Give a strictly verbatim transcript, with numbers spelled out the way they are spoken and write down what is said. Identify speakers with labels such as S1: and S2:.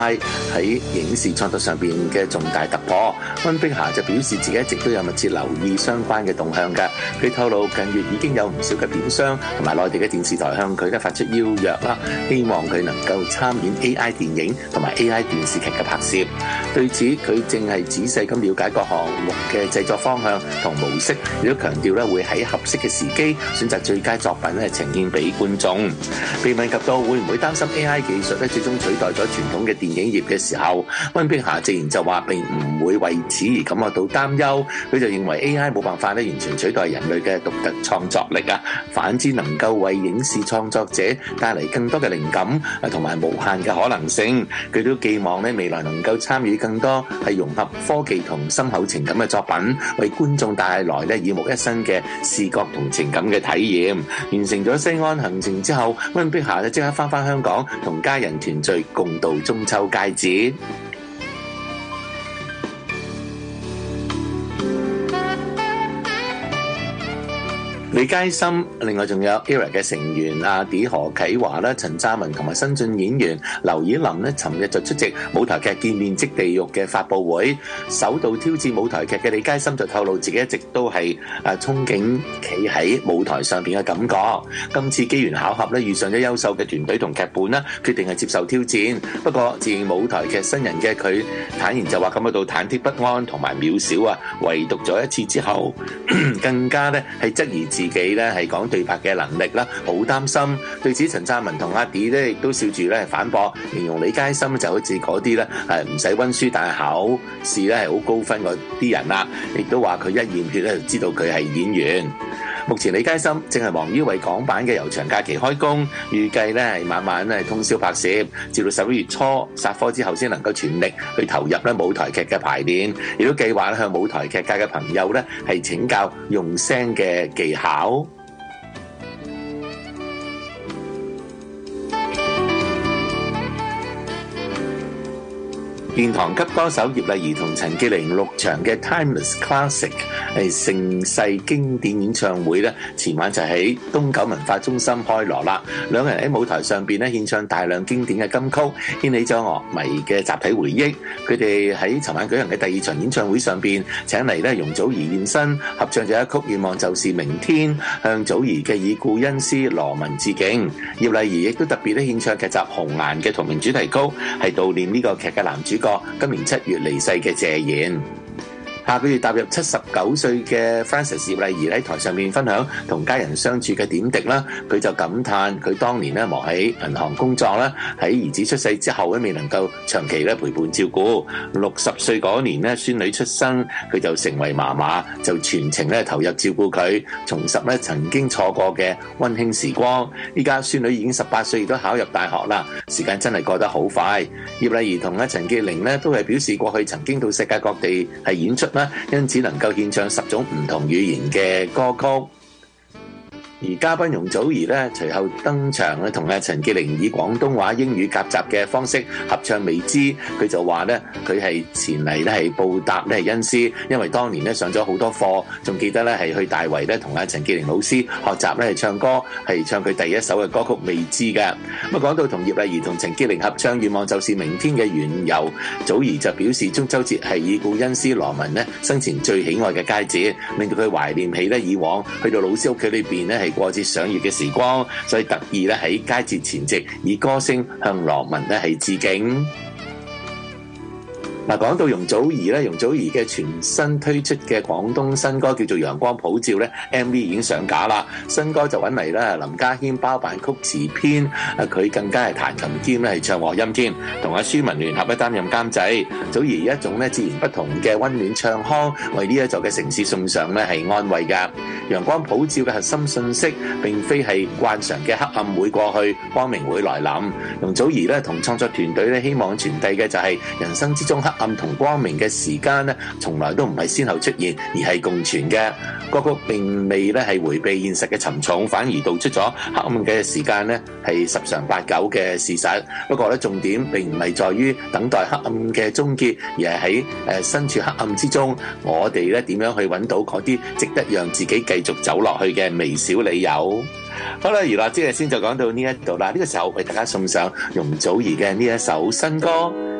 S1: 喺影視創作上邊嘅重大突破。溫碧霞就表示自己一直都有密切留意相關嘅動向㗎。佢透露近月已經有唔少嘅片商同埋內地嘅電視台向佢咧發出邀約啦，希望佢能夠參演 A I 電影同埋 A I 電視劇嘅拍攝。對此，佢正係仔細咁了解各項目嘅製作方向同模式，亦都強調咧會喺合適嘅時機選擇最佳作品咧呈現俾觀眾。被問及到會唔會擔心 A I 技術咧最終取代咗傳統嘅電影業嘅時候，溫碧霞直言就話並唔會為此而感覺到擔憂。佢就認為 A I 冇辦法咧完全取代人類嘅獨特創作力啊，反之能夠為影視創作者帶嚟更多嘅靈感啊同埋無限嘅可能性。佢都寄望咧未來能夠參與更多係融合科技同深厚情感嘅作品，為觀眾帶來咧耳目一新嘅視覺同情感嘅體驗。完成咗西安行程之後，溫碧霞咧即刻翻返香港同家人團聚，共度中秋佳節。李佳芯，另外仲有 E R A 嘅成員阿 D 何啟華啦、陳湛文同埋新晉演員劉以琳咧，尋日就出席舞台劇《見面即地獄》嘅發佈會。首度挑戰舞台劇嘅李佳芯就透露自己一直都係誒憧憬企喺舞台上邊嘅感覺。今次機緣巧合咧，遇上咗優秀嘅團隊同劇本啦，決定係接受挑戰。不過自認舞台劇新人嘅佢坦言就話感覺到忐忑不安同埋渺小啊。唯獨咗一次之後，更加咧係質疑自己咧係講對白嘅能力啦，好擔心。對此，陳湛文同阿 D 咧亦都笑住咧反駁，形容李佳芯就好似嗰啲咧係唔使温書但係考試咧係好高分嗰啲人啦，亦都話佢一驗血咧就知道佢係演員。目前李佳芯正係忙於為港版嘅悠長假期開工，預計咧係晚晚咧通宵拍攝，至到十一月初殺科之後先能夠全力去投入咧舞台劇嘅排練，亦都計劃向舞台劇界嘅朋友咧係請教用聲嘅技巧。殿堂級歌手葉麗儀同陳潔靈六場嘅 Timeless Classic 係盛世經典演唱會咧，前晚就喺東九文化中心開鑼啦。兩個人喺舞台上邊咧獻唱大量經典嘅金曲，掀起咗樂迷嘅集體回憶。佢哋喺尋晚舉行嘅第二場演唱會上邊請嚟咧容祖兒現身，合唱咗一曲《願望就是明天》，向祖兒嘅已故恩師羅文致敬。葉麗儀亦都特別咧獻唱劇集《紅顏》嘅同名主題曲，係悼念呢個劇嘅男主角今年七月離世嘅謝賢。下個月踏入七十九歲嘅 Frances 葉麗儀喺台上面分享同家人相處嘅點滴啦，佢就感嘆佢當年咧忙喺銀行工作啦，喺兒子出世之後咧未能夠長期咧陪伴照顧。六十歲嗰年咧孫女出生，佢就成為媽媽，就全程咧投入照顧佢，重拾咧曾經錯過嘅溫馨時光。依家孫女已經十八歲，亦都考入大學啦，時間真係過得好快。葉麗儀同阿陳潔靈咧都係表示過去曾經到世界各地係演出啦，因此能夠獻唱十種唔同語言嘅歌曲。而嘉賓容祖兒咧隨後登場咧，同阿陳潔靈以廣東話英語夾雜嘅方式合唱《未知》。佢就話咧，佢係前嚟咧係報答咧係恩師，因為當年咧上咗好多課，仲記得咧係去大圍咧同阿陳潔靈老師學習咧係唱歌，係唱佢第一首嘅歌曲《未知》嘅。咁啊講到同葉麗儀同陳潔靈合唱《願望就是明天》嘅緣由，祖兒就表示中秋節係已故恩師羅文咧生前最喜愛嘅佳節，令到佢懷念起咧以往去到老師屋企裏邊咧係過節賞月嘅時光，所以特意咧喺佳節前夕以歌聲向羅文咧係致敬。嗱，講到容祖兒咧，容祖兒嘅全新推出嘅廣東新歌叫做《陽光普照》咧 ，M V 已經上架啦。新歌就揾嚟啦，林家謙包辦曲詞編，啊佢更加係彈琴兼咧係唱和音添，同阿舒文聯合咧擔任監製。祖兒以一種咧截然不同嘅溫暖唱腔，為呢一座嘅城市送上咧係安慰㗎。陽光普照嘅核心信息並非係慣常嘅黑暗會過去，光明會來臨。容祖兒咧同創作團隊咧希望傳遞嘅就係人生之中黑黑暗同光明嘅時間咧，從來都唔係先後出現，而係共存嘅。歌曲並未咧係迴避現實嘅沉重，反而道出咗黑暗嘅時間咧係十常八九嘅事實。不過咧，重點並唔係在於等待黑暗嘅終結，而係喺誒身處黑暗之中，我哋咧點樣去揾到嗰啲值得讓自己繼續走落去嘅微小理由。好啦，娛樂之夜先就講到呢一度啦。呢個時候為大家送上容祖兒嘅呢一首新歌。